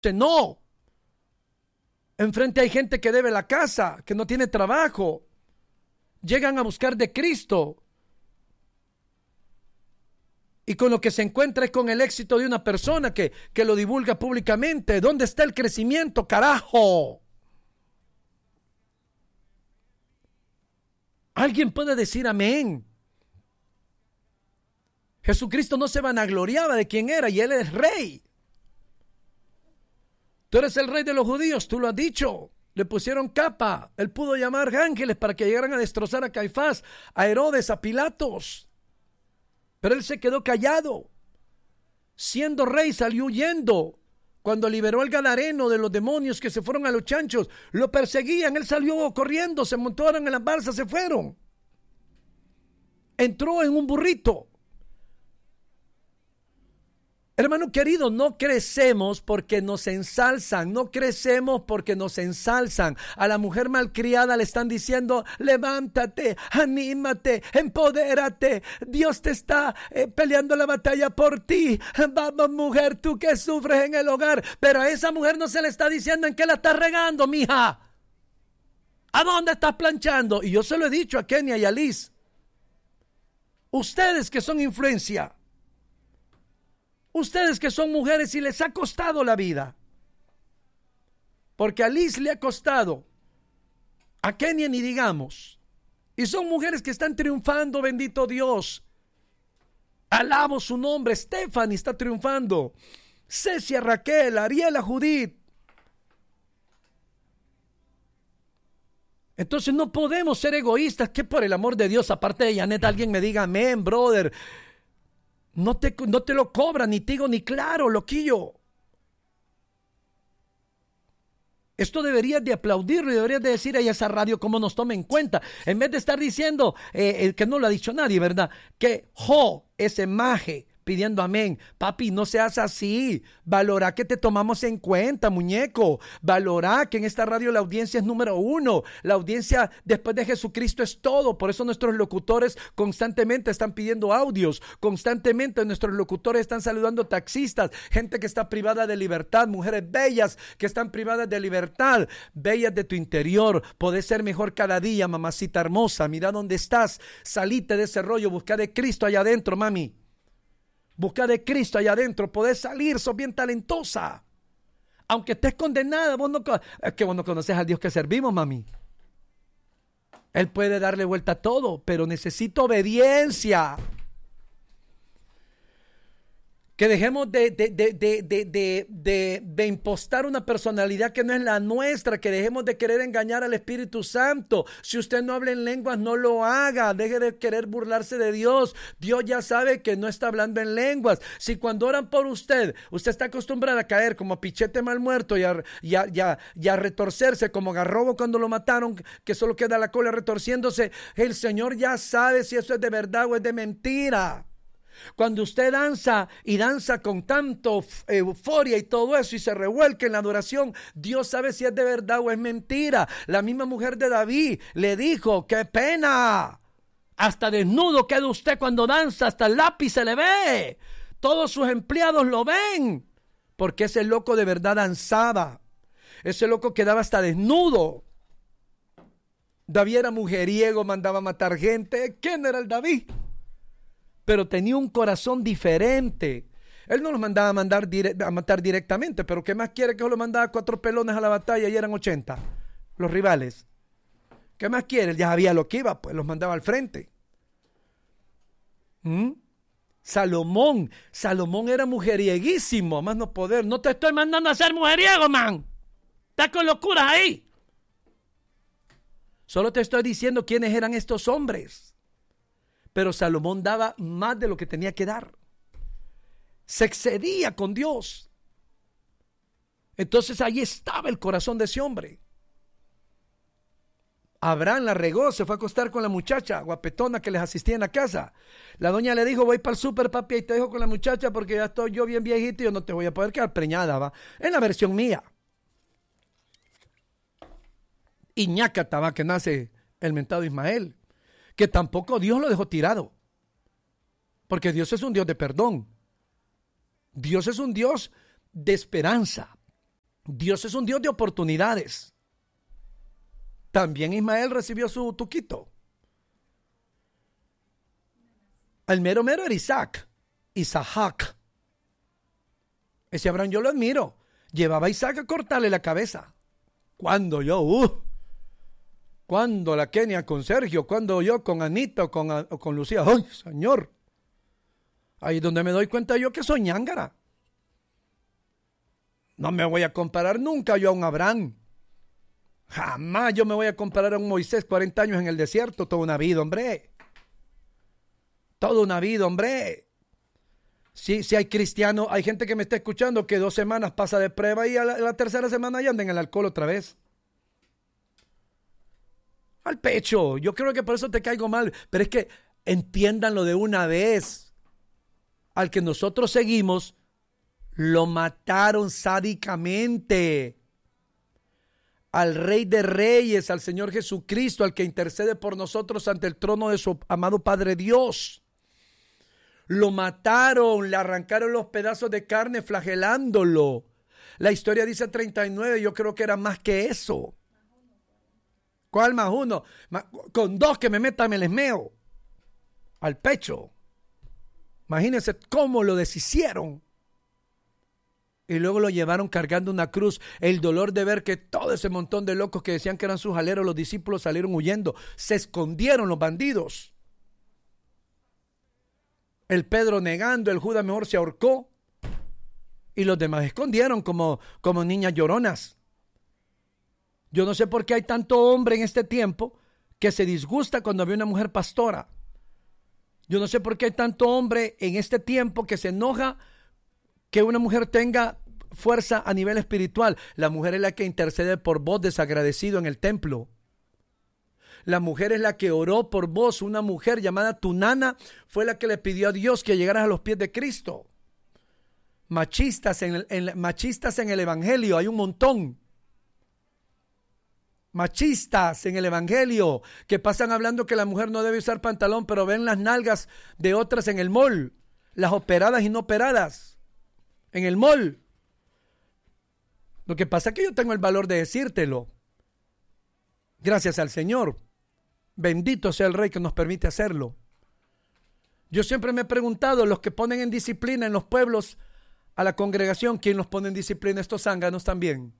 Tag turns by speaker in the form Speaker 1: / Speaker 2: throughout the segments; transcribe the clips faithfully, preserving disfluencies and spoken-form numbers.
Speaker 1: No. Enfrente hay gente que debe la casa, que no tiene trabajo. Llegan a buscar de Cristo. Y con lo que se encuentra es con el éxito de una persona que, que lo divulga públicamente. ¿Dónde está el crecimiento, carajo? ¿Alguien puede decir amén? Jesucristo no se vanagloriaba de quién era y Él es rey. Tú eres el rey de los judíos, tú lo has dicho. Le pusieron capa. Él pudo llamar ángeles para que llegaran a destrozar a Caifás, a Herodes, a Pilatos. Pero Él se quedó callado. Siendo rey salió huyendo. Cuando liberó al gadareno de los demonios que se fueron a los chanchos, lo perseguían, Él salió corriendo, se montaron en las balsas, se fueron. Entró en un burrito. Hermano querido, no crecemos porque nos ensalzan, no crecemos porque nos ensalzan. A la mujer malcriada le están diciendo, levántate, anímate, empodérate. Dios te está eh, peleando la batalla por ti. Vamos, mujer, tú que sufres en el hogar. Pero a esa mujer no se le está diciendo en qué la estás regando, mija. ¿A dónde estás planchando? Y yo se lo he dicho a Kenia y a Liz. Ustedes que son influencia. Ustedes que son mujeres y les ha costado la vida. Porque a Liz le ha costado. A Kenia ni digamos. Y son mujeres que están triunfando, bendito Dios. Alabo su nombre. Stephanie está triunfando. Cecia, Raquel, Ariela, Judith. Entonces no podemos ser egoístas. Que por el amor de Dios, aparte de Janet, alguien me diga amén, brother. No te, no te lo cobra ni Tigo ni Claro, loquillo. Esto deberías de aplaudirlo y deberías de decir a esa radio cómo nos toma en cuenta. En vez de estar diciendo, eh, el que no lo ha dicho nadie, ¿verdad? Que jo, ese maje, pidiendo amén. Papi, no seas así. Valora que te tomamos en cuenta, muñeco. Valora que en esta radio la audiencia es número uno. La audiencia después de Jesucristo es todo. Por eso nuestros locutores constantemente están pidiendo audios. Constantemente nuestros locutores están saludando taxistas. Gente que está privada de libertad. Mujeres bellas que están privadas de libertad. Bellas de tu interior. Podés ser mejor cada día, mamacita hermosa. Mira dónde estás. Salite de ese rollo. Busca de Cristo allá adentro, mami. Busca de Cristo allá adentro, podés salir, sos bien talentosa. Aunque estés condenada, vos no, es que vos no conoces al Dios que servimos, mami. Él puede darle vuelta a todo, pero necesito obediencia. Que dejemos de, de, de, de, de, de, de, de impostar una personalidad que no es la nuestra, que dejemos de querer engañar al Espíritu Santo. Si usted no habla en lenguas, no lo haga. Deje de querer burlarse de Dios. Dios ya sabe que no está hablando en lenguas. Si cuando oran por usted, usted está acostumbrado a caer como pichete mal muerto y a, y a, y a, y a retorcerse como Garrobo cuando lo mataron, que solo queda la cola retorciéndose, el Señor ya sabe si eso es de verdad o es de mentira. Cuando usted danza y danza con tanto euforia y todo eso y se revuelca en la adoración, Dios sabe si es de verdad o es mentira. La misma mujer de David le dijo, ¡qué pena! Hasta desnudo queda usted cuando danza, hasta el lápiz se le ve. Todos sus empleados lo ven, porque ese loco de verdad danzaba. Ese loco quedaba hasta desnudo. David era mujeriego, mandaba matar gente. ¿Quién era el David? Pero tenía un corazón diferente. Él no los mandaba a, mandar dire- a matar directamente, pero ¿qué más quiere? Que los mandaba cuatro pelones a la batalla y eran ochenta, los rivales. ¿Qué más quiere? Él ya sabía lo que iba, pues los mandaba al frente. ¿Mm? Salomón, Salomón era mujerieguísimo, más no poder. No te estoy mandando a ser mujeriego, man. Estás con locuras ahí. Solo te estoy diciendo quiénes eran estos hombres. Pero Salomón daba más de lo que tenía que dar. Se excedía con Dios. Entonces ahí estaba el corazón de ese hombre. Abraham la regó, se fue a acostar con la muchacha guapetona que les asistía en la casa. La doña le dijo, voy para el súper, papi, y te dejo con la muchacha porque ya estoy yo bien viejito y yo no te voy a poder quedar preñada, ¿va? En la versión mía. Y ñácata, va, que nace el mentado Ismael. Que tampoco Dios lo dejó tirado. Porque Dios es un Dios de perdón. Dios es un Dios de esperanza. Dios es un Dios de oportunidades. También Ismael recibió su tuquito. El mero mero era Isaac. Isaac. Ese Abraham yo lo admiro. Llevaba a Isaac a cortarle la cabeza. Cuando yo, uh, cuando la Kenia con Sergio, cuando yo con Anita o con, o con Lucía, ¡ay, Señor! Ahí es donde me doy cuenta yo que soy ñángara. No me voy a comparar nunca yo a un Abraham. Jamás yo me voy a comparar a un Moisés, cuarenta años en el desierto, toda una vida, hombre. Toda una vida, hombre. Si, si hay cristianos, hay gente que me está escuchando que dos semanas pasa de prueba y a la, a la tercera semana ya anda en el alcohol otra vez. Al pecho. Yo creo que por eso te caigo mal. Pero es que entiéndanlo de una vez. Al que nosotros seguimos, lo mataron sádicamente. Al Rey de Reyes, al Señor Jesucristo, al que intercede por nosotros ante el trono de su amado Padre Dios. Lo mataron, le arrancaron los pedazos de carne flagelándolo. La historia dice treinta y nueve, yo creo que era más que eso. ¿Cuál más uno? Con dos que me metan me les meo. Al pecho. Imagínense cómo lo deshicieron. Y luego lo llevaron cargando una cruz. El dolor de ver que todo ese montón de locos que decían que eran sus aleros, los discípulos salieron huyendo. Se escondieron los bandidos. El Pedro negando, el Judas mejor se ahorcó. Y los demás escondieron como, como niñas lloronas. Yo no sé por qué hay tanto hombre en este tiempo que se disgusta cuando ve una mujer pastora. Yo no sé por qué hay tanto hombre en este tiempo que se enoja que una mujer tenga fuerza a nivel espiritual. La mujer es la que intercede por vos, desagradecido, en el templo. La mujer es la que oró por vos. Una mujer llamada tu nana fue la que le pidió a Dios que llegaras a los pies de Cristo. Machistas en el, en, machistas en el evangelio hay un montón. Machistas en el evangelio que pasan hablando que la mujer no debe usar pantalón, pero ven las nalgas de otras en el mall, las operadas y no operadas en el mall. Lo que pasa es que yo tengo el valor de decírtelo. Gracias al Señor. Bendito sea el Rey que nos permite hacerlo. Yo siempre me he preguntado, los que ponen en disciplina en los pueblos a la congregación, ¿quién los pone en disciplina? Estos zánganos también.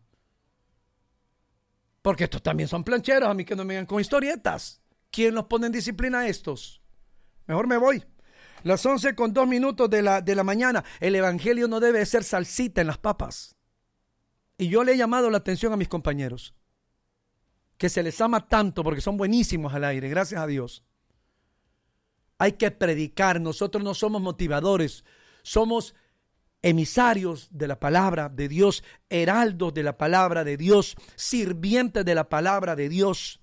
Speaker 1: Porque estos también son plancheros, a mí que no me vengan con historietas. ¿Quién los pone en disciplina a estos? Mejor me voy. Las once con dos minutos de la, de la mañana. El evangelio no debe ser salsita en las papas. Y yo le he llamado la atención a mis compañeros, que se les ama tanto porque son buenísimos al aire, gracias a Dios. Hay que predicar. Nosotros no somos motivadores, somos emisarios de la palabra de Dios, heraldos de la palabra de Dios, sirvientes de la palabra de Dios.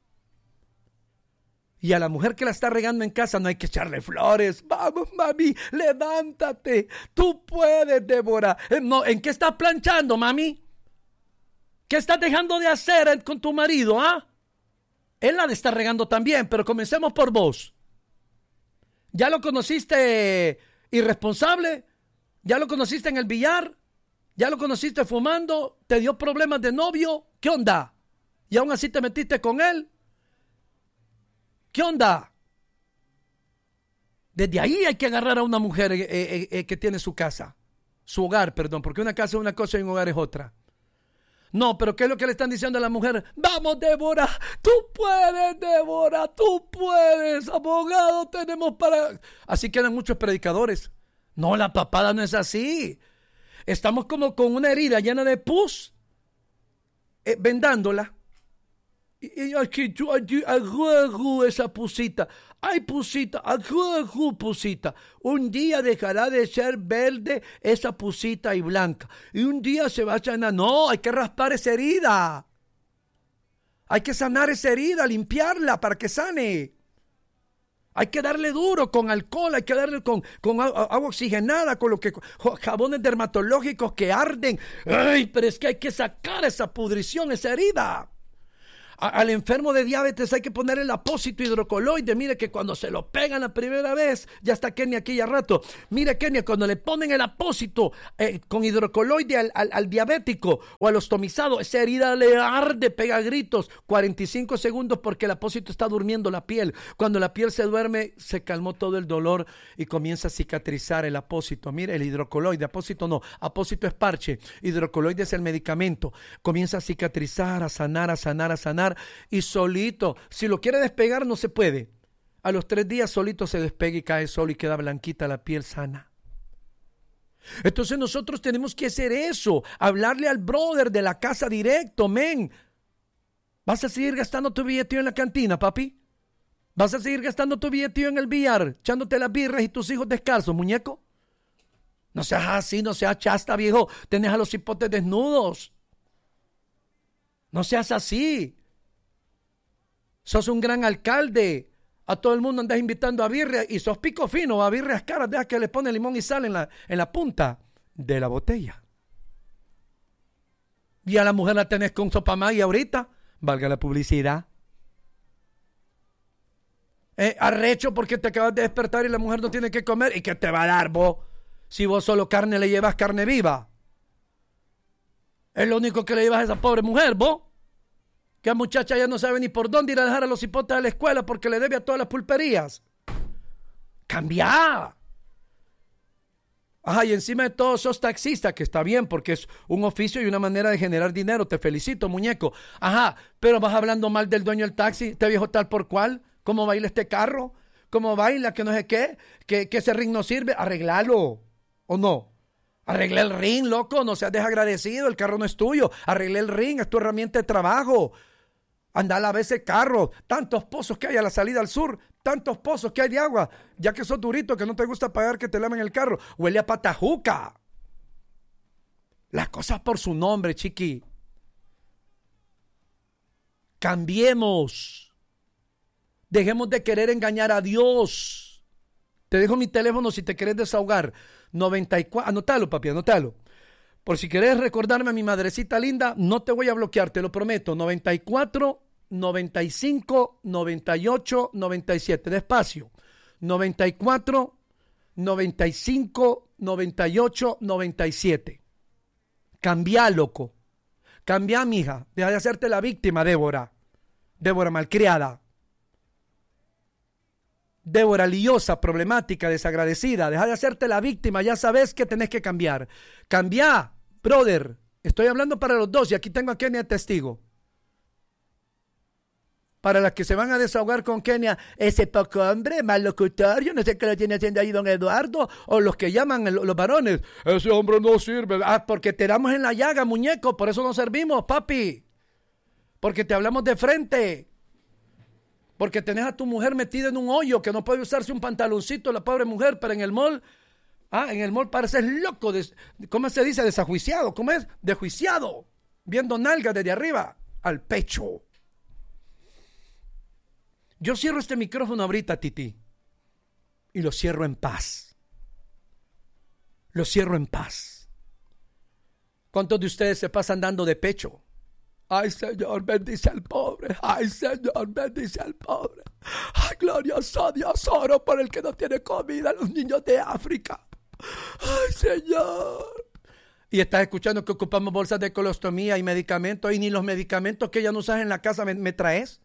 Speaker 1: Y a la mujer que la está regando en casa no hay que echarle flores. Vamos, mami, levántate. Tú puedes, Débora. No, ¿en qué estás planchando, mami? ¿Qué estás dejando de hacer con tu marido, ah? Él la de estar regando también, pero comencemos por vos. ¿Ya lo conociste irresponsable? ¿Ya lo conociste en el billar? ¿Ya lo conociste fumando? ¿Te dio problemas de novio? ¿Qué onda? ¿Y aún así te metiste con él? ¿Qué onda? Desde ahí hay que agarrar a una mujer eh, eh, eh, que tiene su casa, su hogar, perdón, porque una casa es una cosa y un hogar es otra. No, pero ¿qué es lo que le están diciendo a la mujer? Vamos, Débora, tú puedes, Débora, tú puedes, abogado tenemos para... Así quedan muchos predicadores. No, la papada no es así. Estamos como con una herida llena de pus, eh, vendándola. Y aquí yo agarro esa pusita. Ay, pusita, agarro pusita. Un día dejará de ser verde esa pusita y blanca. Y un día se va a sanar. No, hay que raspar esa herida. Hay que sanar esa herida, limpiarla para que sane. Hay que darle duro con alcohol, hay que darle con, con agua oxigenada, con lo que jabones dermatológicos que arden. Ay, pero es que hay que sacar esa pudrición, esa herida. A, al enfermo de diabetes hay que poner el apósito hidrocoloide. Mire que cuando se lo pegan la primera vez, ya está Kenia aquí ya rato. Mire Kenia, cuando le ponen el apósito eh, con hidrocoloide al, al, al diabético o al ostomizado, esa herida le arde, pega gritos, cuarenta y cinco segundos porque el apósito está durmiendo la piel. Cuando la piel se duerme, se calmó todo el dolor y comienza a cicatrizar el apósito. Mire, el hidrocoloide, apósito no, apósito es parche, hidrocoloide es el medicamento. Comienza a cicatrizar, a sanar, a sanar, a sanar. Y solito, si lo quiere despegar no se puede. A los tres días solito se despega y cae solo y queda blanquita la piel sana. Entonces nosotros tenemos que hacer eso, hablarle al brother de la casa directo, men. ¿Vas a seguir gastando tu billetío en la cantina, papi? ¿Vas a seguir gastando tu billetío en el billar, echándote las birras y tus hijos descalzos, muñeco? No seas así, no seas chasta, viejo. Tenés a los hipotes desnudos. No seas así. Sos un gran alcalde. A todo el mundo andas invitando a birria y sos pico fino, a birrias caras, deja que le pone limón y sal en la, en la punta de la botella. Y a la mujer la tenés con sopa y ahorita, valga la publicidad. Eh, arrecho porque te acabas de despertar y la mujer no tiene que comer. ¿Y qué te va a dar vos? Si vos solo carne le llevas carne viva. Es lo único que le llevas a esa pobre mujer, vos. Que la muchacha ya no sabe ni por dónde ir a dejar a los hipotes a la escuela porque le debe a todas las pulperías. ¡Cambia! Ajá, y encima de todo sos taxista, que está bien porque es un oficio y una manera de generar dinero. Te felicito, muñeco. Ajá, pero vas hablando mal del dueño del taxi, este viejo tal por cual. ¿Cómo baila este carro? ¿Cómo baila? Que no sé qué. Que, que ese ring no sirve. Arreglalo. ¿O no? Arreglé el ring, loco. No seas desagradecido. El carro no es tuyo. Arreglé el ring. Es tu herramienta de trabajo. Anda a lavar ese carro. Tantos pozos que hay a la salida al sur. Tantos pozos que hay de agua. Ya que sos durito, que no te gusta pagar que te laven el carro. Huele a patajuca. Las cosas por su nombre, chiqui. Cambiemos. Dejemos de querer engañar a Dios. Te dejo mi teléfono si te querés desahogar. noventa y cuatro, anótalo, papi, anótalo. Por si querés recordarme a mi madrecita linda, no te voy a bloquear, te lo prometo. noventa y cuatro, noventa y cinco, noventa y ocho, noventa y siete. Despacio. noventa y cuatro, noventa y cinco, noventa y ocho, noventa y siete. Cambia, loco. Cambia, mija. Deja de hacerte la víctima, Débora. Débora malcriada. Débora liosa, problemática, desagradecida. Deja de hacerte la víctima. Ya sabes que tenés que cambiar. Cambia, brother. Estoy hablando para los dos y aquí tengo a Kenia testigo. Para las que se van a desahogar con Kenia, ese poco hombre, mal locutor, yo no sé qué lo tiene haciendo ahí don Eduardo, o los que llaman los varones, ese hombre no sirve. Ah, porque te damos en la llaga, muñeco, por eso no servimos, papi. Porque te hablamos de frente. Porque tenés a tu mujer metida en un hoyo que no puede usarse un pantaloncito, la pobre mujer, pero en el mall, ah, en el mall pareces loco, de, ¿cómo se dice? Desajuiciado, ¿cómo es? Dejuiciado, viendo nalgas desde arriba al pecho. Yo cierro este micrófono ahorita, Titi, y lo cierro en paz. Lo cierro en paz. ¿Cuántos de ustedes se pasan dando de pecho? Ay, Señor, bendice al pobre. Ay, Señor, bendice al pobre. Ay, glorioso Dios, oro por el que no tiene comida, los niños de África. Ay, Señor. Y estás escuchando que ocupamos bolsas de colostomía y medicamentos, y ni los medicamentos que ya no usas en la casa me, me traes.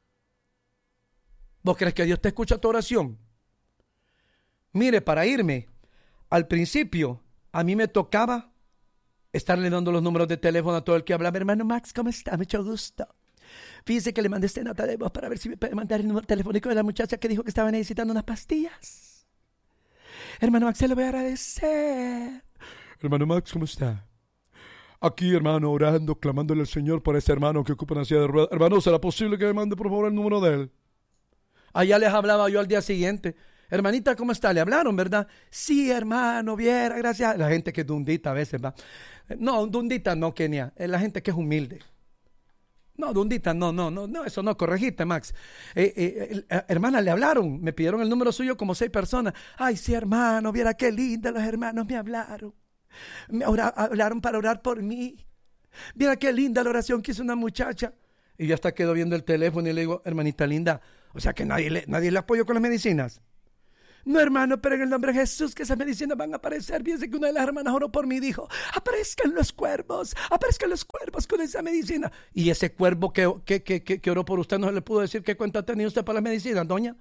Speaker 1: ¿Vos crees que Dios te escucha tu oración? Mire, para irme, al principio, a mí me tocaba estarle dando los números de teléfono a todo el que hablaba. Hermano Max, ¿cómo está? Mucho gusto. Fíjese que le mandé esta nota de voz para ver si me puede mandar el número telefónico de la muchacha que dijo que estaba necesitando unas pastillas. Hermano Max, se lo voy a agradecer. Hermano Max, ¿cómo está? Aquí, hermano, orando, clamándole al Señor por ese hermano que ocupa una silla de ruedas. Hermano, ¿será posible que me mande, por favor, el número de él? Allá les hablaba yo al día siguiente. Hermanita, ¿cómo está? Le hablaron, ¿verdad? Sí, hermano, viera, gracias. La gente que es dundita a veces, ¿va? No, dundita no, Kenia. Es la gente que es humilde. No, dundita, no, no, no, no, eso no, corregiste, Max. Eh, eh, eh, hermana, le hablaron, me pidieron el número suyo como seis personas. Ay, sí, hermano, viera qué lindo, los hermanos me hablaron. Me ora, hablaron para orar por mí. Viera qué linda la oración que hizo una muchacha. Y ya hasta quedo viendo el teléfono y le digo, hermanita linda, o sea que nadie le, nadie le apoyó con las medicinas. No, hermano, pero en el nombre de Jesús que esas medicinas van a aparecer. Fíjense que una de las hermanas oró por mí y dijo, aparezcan los cuervos, aparezcan los cuervos con esa medicina. Y ese cuervo que, que, que, que, que oró por usted, ¿no se le pudo decir qué cuenta ha tenido usted para las medicinas, doña?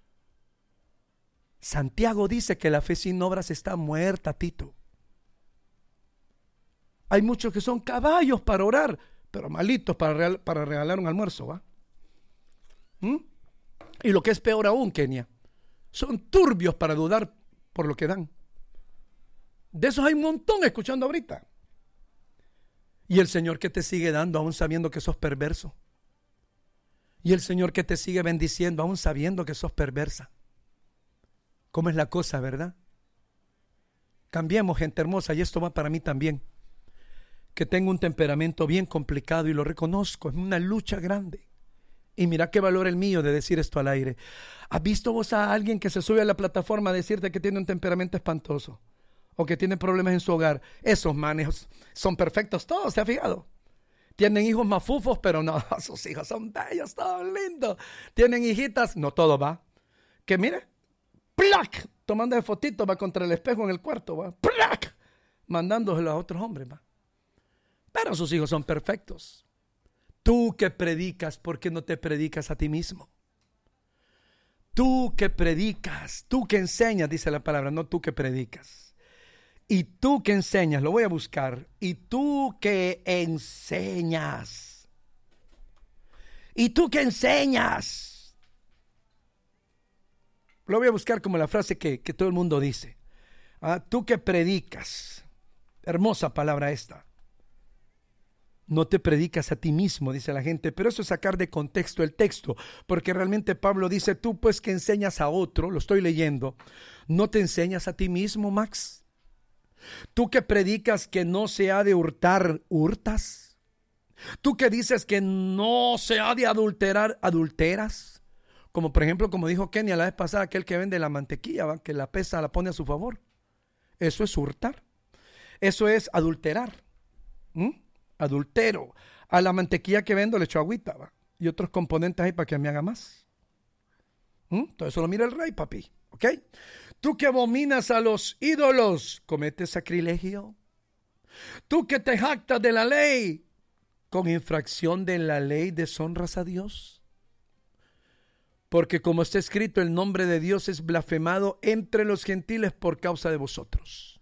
Speaker 1: Santiago dice que la fe sin obras está muerta, Tito. Hay muchos que son caballos para orar, pero malitos para, real, para regalar un almuerzo, ¿va? ¿Mm? Y lo que es peor aún, Kenia, son turbios para dudar por lo que dan. De esos hay un montón escuchando ahorita. Y el Señor que te sigue dando aún sabiendo que sos perverso. Y el Señor que te sigue bendiciendo aún sabiendo que sos perversa. ¿Cómo es la cosa, verdad? Cambiemos, gente hermosa, y esto va para mí también. Que tengo un temperamento bien complicado y lo reconozco, es una lucha grande. Y mira qué valor el mío de decir esto al aire. ¿Has visto vos a alguien que se sube a la plataforma a decirte que tiene un temperamento espantoso? O que tiene problemas en su hogar. Esos manes son perfectos todos, ¿se ha fijado? Tienen hijos mafufos, pero no, sus hijos son bellos, todos lindos. Tienen hijitas, no todo va. Que mire, ¡plac! Tomando de fotito, va contra el espejo en el cuarto, va, ¡plac! Mandándoselo a otros hombres, va. Pero sus hijos son perfectos. Tú que predicas, ¿por qué no te predicas a ti mismo? Tú que predicas, tú que enseñas, dice la palabra, no tú que predicas. Y tú que enseñas, lo voy a buscar. Y tú que enseñas. Y tú que enseñas. Lo voy a buscar como la frase que, que todo el mundo dice. Ah, tú que predicas. Hermosa palabra esta. No te predicas a ti mismo, dice la gente, pero eso es sacar de contexto el texto, porque realmente Pablo dice, tú pues que enseñas a otro, lo estoy leyendo, ¿no te enseñas a ti mismo, Max? Tú que predicas que no se ha de hurtar, ¿hurtas? Tú que dices que no se ha de adulterar, ¿adulteras? Como por ejemplo, como dijo Kenia la vez pasada, aquel que vende la mantequilla, ¿va? Que la pesa la pone a su favor. Eso es hurtar, eso es adulterar. ¿Mm? Adultero. A la mantequilla que vendo le echo agüita, ¿va? Y otros componentes ahí para que me haga más. ¿Mm? Todo eso lo mira el rey, papi. ¿Ok? Tú que abominas a los ídolos, cometes sacrilegio. Tú que te jactas de la ley, con infracción de la ley deshonras a Dios. Porque como está escrito, el nombre de Dios es blasfemado entre los gentiles por causa de vosotros.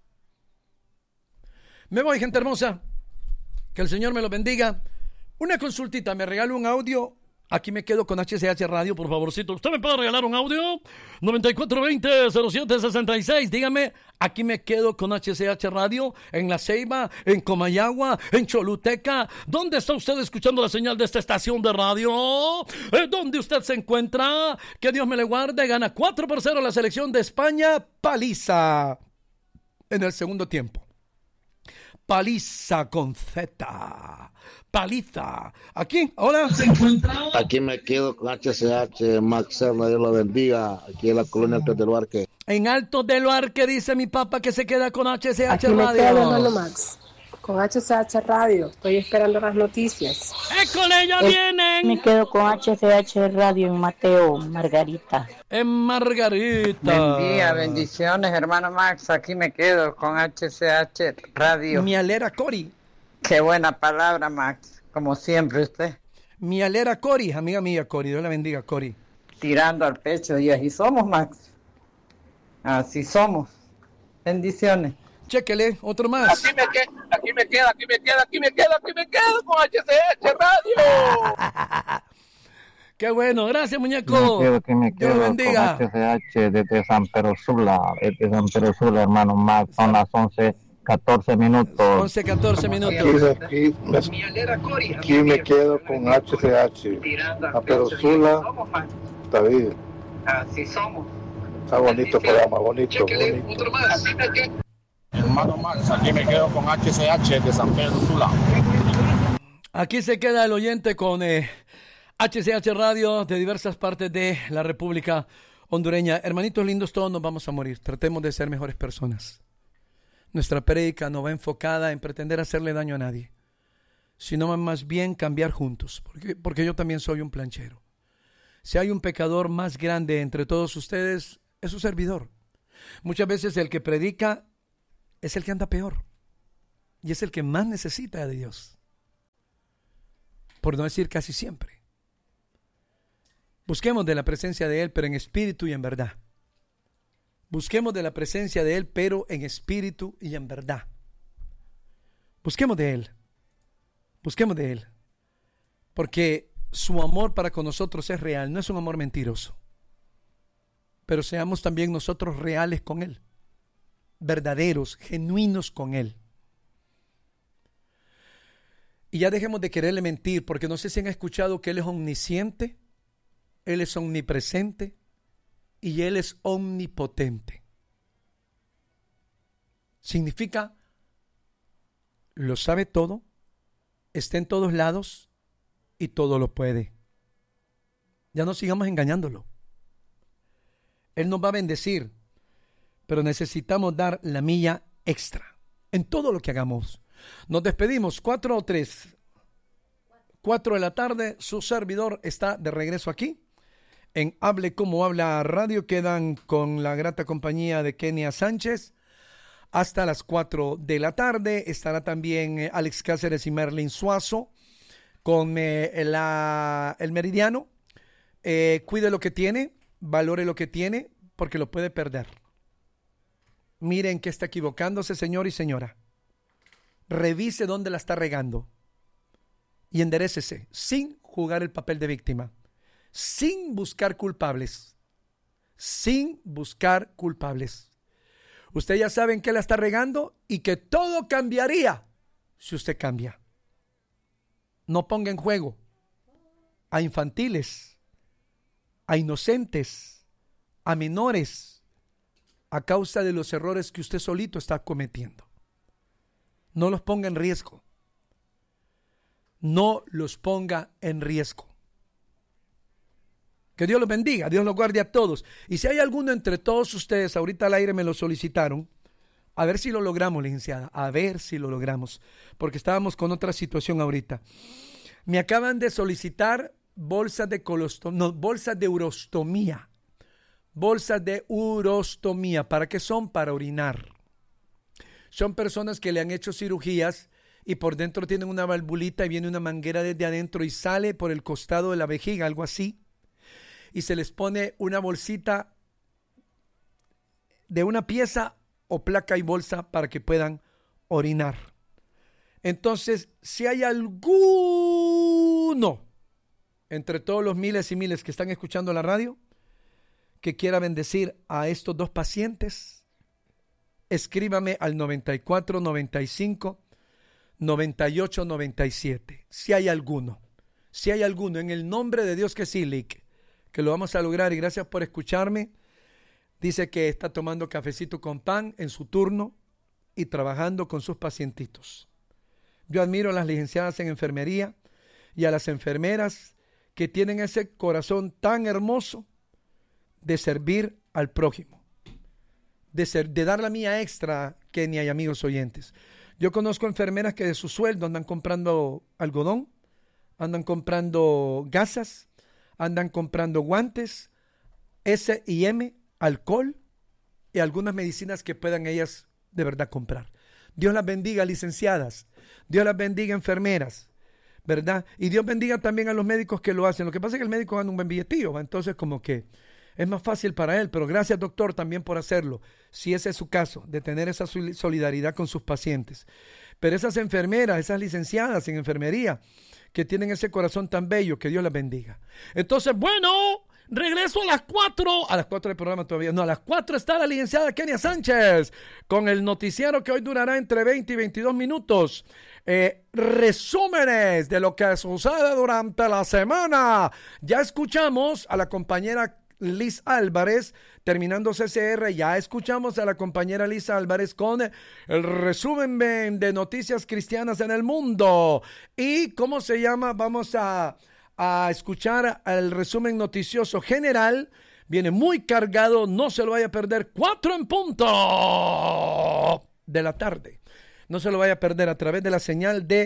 Speaker 1: Me voy, gente hermosa. Que el Señor me lo bendiga. Una consultita, me regalo un audio. Aquí me quedo con H C H Radio, por favorcito. ¿Usted me puede regalar un audio? noventa y cuatro veinte cero siete sesenta y seis. Dígame, aquí me quedo con H C H Radio, en La Ceiba, en Comayagua, en Choluteca. ¿Dónde está usted escuchando la señal de esta estación de radio? ¿Dónde usted se encuentra? Que Dios me le guarde. Gana cuatro por cero la selección de España. Paliza en el segundo tiempo. Paliza con Z. Paliza. Aquí, hola.
Speaker 2: Aquí me quedo con H C H, Max Serna, Dios lo bendiga. Aquí en la colonia Alto del Luarque.
Speaker 1: En Alto del Luarque dice mi papá que se queda con H C H
Speaker 3: Aquí
Speaker 1: Radio.
Speaker 3: me quedo, hermano Max, con H C H Radio. Estoy esperando las noticias.
Speaker 1: ¡École, ya
Speaker 4: eh,
Speaker 1: vienen!
Speaker 4: Me quedo con H C H Radio en Mateo, Margarita.
Speaker 1: En Margarita.
Speaker 5: Buen día, bendiciones, hermano Max. Aquí me quedo con H C H Radio.
Speaker 1: Mi alera Cori.
Speaker 5: Qué buena palabra, Max. Como siempre usted.
Speaker 1: Mi alera Cori, amiga mía Cori. Dios la bendiga, Cori.
Speaker 5: Tirando al pecho y así somos, Max. Así somos. Bendiciones.
Speaker 1: Chéquele, otro más.
Speaker 6: Aquí me quedo, aquí me quedo, aquí me quedo, aquí me quedo, aquí me quedo con H C H Radio.
Speaker 1: Qué bueno, gracias, muñeco.
Speaker 7: Me quedo, que me quedo
Speaker 1: Dios bendiga.
Speaker 7: con H C H desde San Pedro Sula, desde San Pedro Sula, hermano Max. Son las once catorce minutos.
Speaker 1: once catorce minutos.
Speaker 8: Aquí, aquí, me, aquí me quedo con H C H. A Pedro Sula, David.
Speaker 5: Así somos.
Speaker 8: Está bonito el programa, bonito, bonito.
Speaker 6: Otro más.
Speaker 9: Hermano Max, aquí me quedo con H C H de San Pedro Sula.
Speaker 1: Aquí se queda el oyente con eh, H C H Radio de diversas partes de la República Hondureña. Hermanitos lindos, todos nos vamos a morir. Tratemos de ser mejores personas. Nuestra prédica no va enfocada en pretender hacerle daño a nadie, sino más bien cambiar juntos, porque, porque yo también soy un planchero. Si hay un pecador más grande entre todos ustedes, es su servidor. Muchas veces el que predica es el que anda peor y es el que más necesita de Dios, por no decir casi siempre. Busquemos de la presencia de Él, pero en espíritu y en verdad. Busquemos de la presencia de Él, pero en espíritu y en verdad. Busquemos de Él. Busquemos de Él. Porque su amor para con nosotros es real, no es un amor mentiroso. Pero seamos también nosotros reales con Él. Verdaderos, genuinos con Él. Y ya dejemos de quererle mentir, porque no sé si han escuchado que Él es omnisciente, Él es omnipresente y Él es omnipotente. Significa, lo sabe todo, está en todos lados y todo lo puede. Ya no sigamos engañándolo. Él nos va a bendecir, pero necesitamos dar la milla extra en todo lo que hagamos. Nos despedimos, cuatro o tres, cuatro de la tarde, su servidor está de regreso aquí en Hable Como Habla Radio. Quedan con la grata compañía de Kenia Sánchez hasta las cuatro de la tarde. Estará también eh, Alex Cáceres y Merlin Suazo con eh, la, el Meridiano. Eh, cuide lo que tiene, valore lo que tiene, porque lo puede perder. Miren que está equivocándose, señor y señora. Revise dónde la está regando y enderécese sin jugar el papel de víctima, sin buscar culpables, sin buscar culpables. Usted ya sabe en qué la está regando y que todo cambiaría si usted cambia. No ponga en juego a infantiles, a inocentes, a menores, a causa de los errores que usted solito está cometiendo. No los ponga en riesgo. No los ponga en riesgo. Que Dios los bendiga, Dios los guarde a todos. Y si hay alguno entre todos ustedes, ahorita al aire me lo solicitaron, a ver si lo logramos, licenciada, a ver si lo logramos, porque estábamos con otra situación ahorita. Me acaban de solicitar bolsas de colostomía, no, bolsas de urostomía, bolsas de urostomía. ¿Para qué son? Para orinar. Son personas que le han hecho cirugías y por dentro tienen una valvulita y viene una manguera desde adentro y sale por el costado de la vejiga, algo así. Y se les pone una bolsita de una pieza o placa y bolsa para que puedan orinar. Entonces, si hay alguno entre todos los miles y miles que están escuchando la radio que quiera bendecir a estos dos pacientes, escríbame al noventa y cuatro, noventa y cinco, noventa y ocho, noventa y siete. Si hay alguno, si hay alguno, en el nombre de Dios que sí, Lick, que lo vamos a lograr, y gracias por escucharme. Dice que está tomando cafecito con pan en su turno y trabajando con sus pacientitos. Yo admiro a las licenciadas en enfermería y a las enfermeras que tienen ese corazón tan hermoso de servir al prójimo. De, ser, de dar la mía extra, Kenia y amigos oyentes. Yo conozco enfermeras que de su sueldo andan comprando algodón, andan comprando gasas, andan comprando guantes, ese y eme, alcohol y algunas medicinas que puedan ellas de verdad comprar. Dios las bendiga, licenciadas. Dios las bendiga, enfermeras, ¿verdad? Y Dios bendiga también a los médicos que lo hacen. Lo que pasa es que el médico gana un buen billetillo, ¿va? Entonces como que es más fácil para él, pero gracias, doctor, también por hacerlo, si ese es su caso, de tener esa solidaridad con sus pacientes. Pero esas enfermeras, esas licenciadas en enfermería, que tienen ese corazón tan bello, que Dios las bendiga. Entonces, bueno, regreso a las cuatro, a las cuatro del programa todavía, no, a las cuatro está la licenciada Kenia Sánchez, con el noticiero que hoy durará entre veinte y veintidós minutos. Eh, resúmenes de lo que sucede durante la semana. Ya escuchamos a la compañera Liz Álvarez, terminando C C R, ya escuchamos a la compañera Liz Álvarez con el resumen de noticias cristianas en el mundo. ¿Y cómo se llama? Vamos a, a escuchar el resumen noticioso general. Viene muy cargado, no se lo vaya a perder. Cuatro en punto de la tarde. No se lo vaya a perder a través de la señal de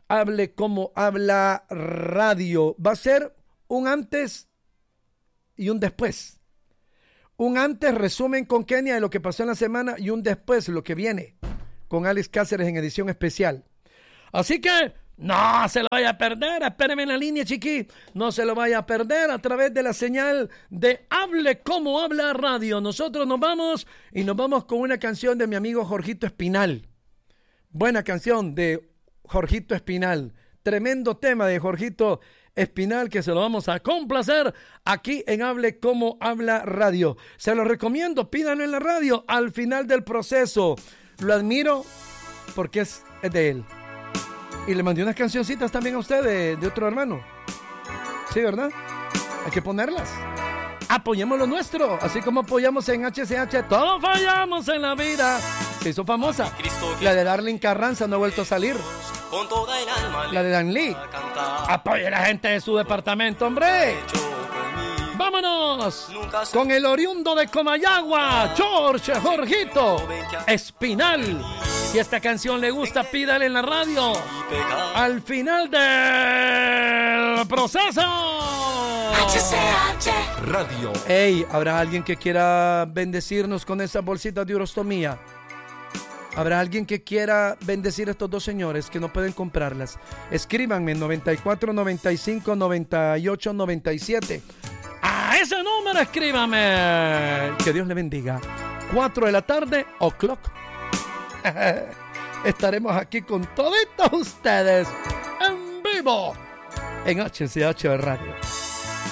Speaker 1: Hable Como Habla Radio. Va a ser un antes y un después. Un antes, resumen con Kenia de lo que pasó en la semana, y un después, lo que viene, con Alex Cáceres en edición especial. Así que no se lo vaya a perder, espéreme en la línea, chiqui. No se lo vaya a perder a través de la señal de Hable Como Habla Radio. Nosotros nos vamos y nos vamos con una canción de mi amigo Jorgito Espinal. Buena canción de Jorgito Espinal. Tremendo tema de Jorgito Espinal que se lo vamos a complacer aquí en Hable Como Habla Radio. Se lo recomiendo, pídanlo en la radio al final del proceso. Lo admiro porque es, es de él. Y le mandé unas cancioncitas también a usted de, de otro hermano. Sí, ¿verdad? Hay que ponerlas. Apoyemos lo nuestro, así como apoyamos en H C H. Todos fallamos en la vida. Se hizo famosa. La de Darlene Carranza no ha vuelto a salir. La de Dan Lee. Apoye a la gente de su departamento, hombre. Vámonos con el oriundo de Comayagua, George Jorgito Espinal. Si esta canción le gusta, pídale en la radio al final del proceso.
Speaker 10: H C H Radio.
Speaker 1: Hey, ¿habrá alguien que quiera bendecirnos con esas bolsitas de urostomía? ¿Habrá alguien que quiera bendecir a estos dos señores que no pueden comprarlas? Escríbanme en noventa y cuatro, noventa y cinco, noventa y ocho, noventa y siete. A ese número escríbame. Que Dios le bendiga. cuatro de la tarde, o'clock. Estaremos aquí con toditos ustedes en vivo en H C H Radio.